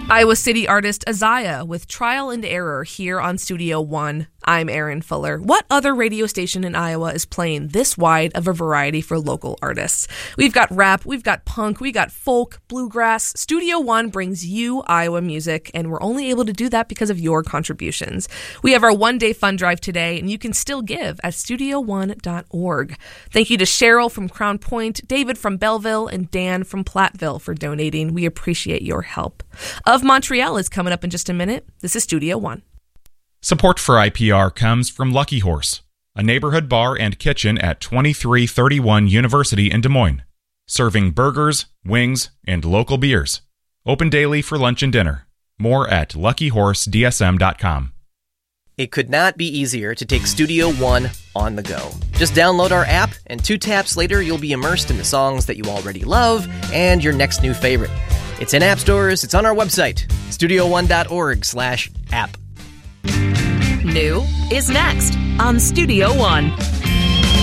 Iowa City artist Azaya with Trial and Error here on Studio One. I'm Erin Fuller. What other radio station in Iowa is playing this wide of a variety for local artists? We've got rap, we've got punk, we got folk, bluegrass. Studio One brings you Iowa music, and we're only able to do that because of your contributions. We have our one-day fund drive today, and you can still give at studio1.org. Thank you to Cheryl from Crown Point, David from Belleville, and Dan from Platteville for donating. We appreciate your help. Of Montreal is coming up in just a minute. This is Studio One. Support for IPR comes from Lucky Horse, a neighborhood bar and kitchen at 2331 University in Des Moines, serving burgers, wings, and local beers. Open daily for lunch and dinner. More at luckyhorsedsm.com. It could not be easier to take Studio One on the go. Just download our app, and 2 taps later, you'll be immersed in the songs that you already love and your next new favorite. It's in app stores, it's on our website, studio1.org/app. New is next on Studio One.